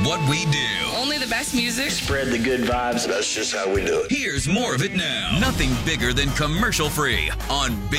what we do. Only the best music. Spread the good vibes. That's just how we do it. Here's more of it now. Nothing bigger than commercial free on Big